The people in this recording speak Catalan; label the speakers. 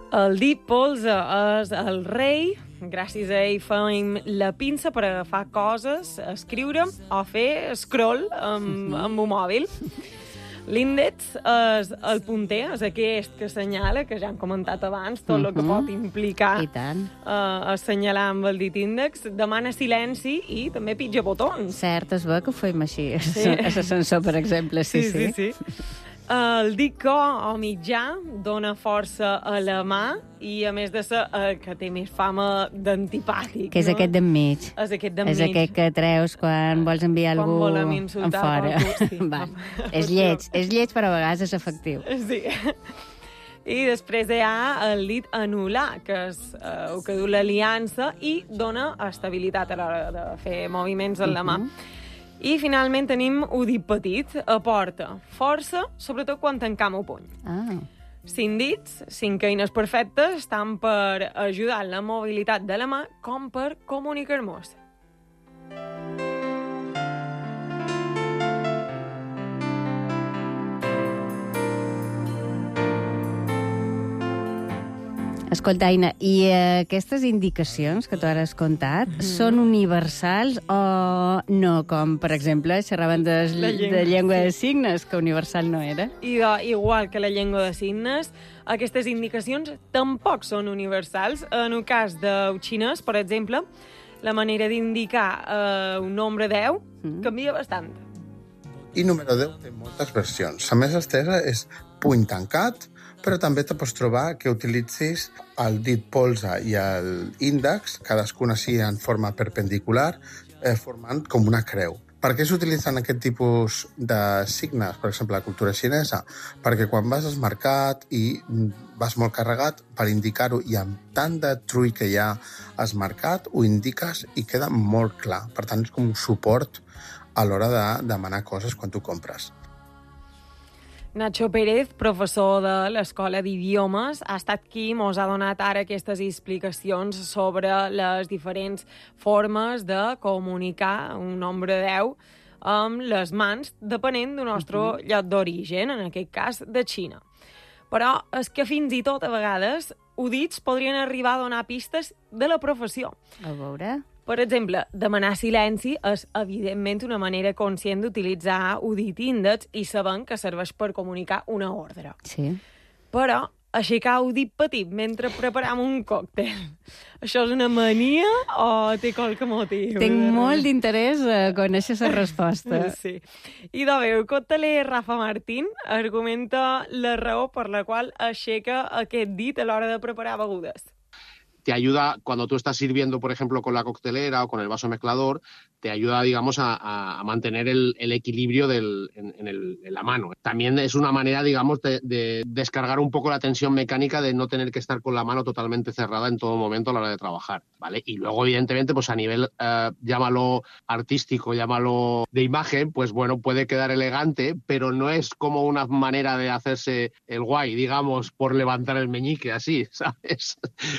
Speaker 1: El dit polze és el rei. Gràcies a ell fem la pinça per agafar coses, escriure o fer scroll amb un mòbil. L'índex és el punter, és aquest que assenyala, que ja hem comentat abans, tot el que pot implicar assenyalar amb el dit índex. Demana silenci i també pitja botons.
Speaker 2: Cert, es veu que ho fem així. A l'ascensor, per exemple, sí.
Speaker 1: El dit co o mitjà dona força a la mà i, a més de ser que té més fama d'antipàtic.
Speaker 2: Que és aquest d'enmig.
Speaker 1: És aquest d'enmig.
Speaker 2: És aquest que treus quan vols enviar algú en fora. És lleig, però a vegades és efectiu.
Speaker 1: Sí. I després hi ha el dit anul·lar, que és el que du l'aliança i dona estabilitat a l'hora de fer moviments en la mà. I, finalment, tenim un dit petit, aporta força, sobretot quan tancam el puny. 5 dits, 5 eines perfectes, tant per ajudar en la mobilitat de la mà com per comunicar-nos.
Speaker 2: Escolta, Aina, i aquestes indicacions que tu ara has contat són universals o no? Com, per exemple, xerraven de llengua de signes, que universal no era.
Speaker 1: Igual que la llengua de signes, aquestes indicacions tampoc són universals. En el cas del xinès, per exemple, la manera d'indicar un nombre 10 canvia bastant.
Speaker 3: I número 10 té moltes versions. La més estesa és puny tancat, però també te pots trobar que utilitzis el dit polze i l'índex, cadascun així en forma perpendicular, formant com una creu. Per què s'utilitzen aquest tipus de signes, per exemple, a la cultura xinesa? Perquè quan vas al mercat i vas molt carregat, per indicar-ho, i amb tant de trull que hi ha al mercat, ho indiques i queda molt clar. Per tant, és com un suport a l'hora de demanar coses quan tu compres.
Speaker 1: Nacho Pérez, professor de l'Escola d'Idiomes, ha estat qui mos ha donat ara aquestes explicacions sobre les diferents formes de comunicar un nombre 10 amb les mans, depenent del nostre lloc d'origen, en aquest cas de Xina. Però és que fins i tot, a vegades, udits podrien arribar a donar pistes de la professió.
Speaker 2: A veure...
Speaker 1: Per exemple, demanar silenci és, evidentment, una manera conscient d'utilitzar un dit índex i sabem que serveix per comunicar una ordre.
Speaker 2: Sí.
Speaker 1: Però aixecar un dit petit mentre preparam un còctel, això és una mania o té qualque motiu?
Speaker 2: Tinc molt d'interès a conèixer la resposta.
Speaker 1: Sí. I de bé, el cocteler Rafa Martín argumenta la raó per la qual aixeca aquest dit a l'hora de preparar begudes.
Speaker 4: Te ayuda, cuando tú estás sirviendo, por ejemplo, con la coctelera o con el vaso mezclador, te ayuda, digamos, a mantener el equilibrio en la mano. También es una manera, digamos, de descargar un poco la tensión mecánica de no tener que estar con la mano totalmente cerrada en todo momento a la hora de trabajar, ¿vale? Y luego, evidentemente, pues a nivel, llámalo artístico, llámalo de imagen, pues bueno, puede quedar elegante, pero no es como una manera de hacerse el guay, digamos, por levantar el meñique, así, ¿sabes?